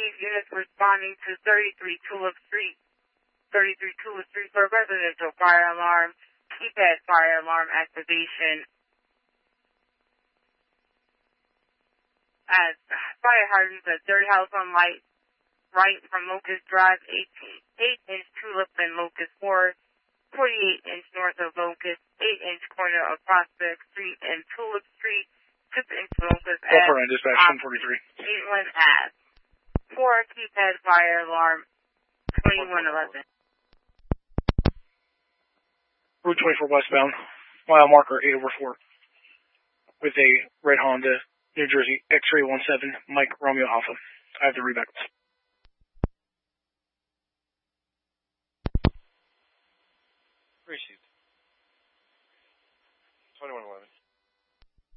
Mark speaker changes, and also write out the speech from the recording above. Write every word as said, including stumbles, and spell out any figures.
Speaker 1: received units responding to thirty-three Tulip Street, thirty-three Tulip Street for residential fire alarm, keypad fire alarm activation. As fire hydrants at Third House on Light, right from Locust Drive, eight inch Tulip and Locust Forest, forty-eight inch north of Locust, eight inch corner of Prospect Street and Tulip Street, six inch Locust Ave,
Speaker 2: Over dispatch one forty-three.
Speaker 1: Caitlin Ave. four keypad fire alarm, twenty-one eleven.
Speaker 2: Route twenty-four westbound, mile marker eight over four, with a red Honda, New Jersey, X-ray one seven, Mike Romeo Alpha. I have the rebackups.